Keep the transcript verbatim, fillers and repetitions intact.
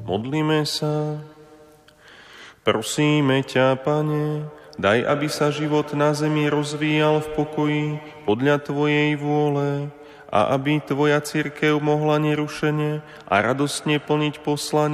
Modlíme sa. Prosíme ťa, Pane, daj, aby sa život na zemi rozvíjal v pokoji podľa Tvojej vôle a aby Tvoja cirkev mohla nerušene a radostne plniť poslanie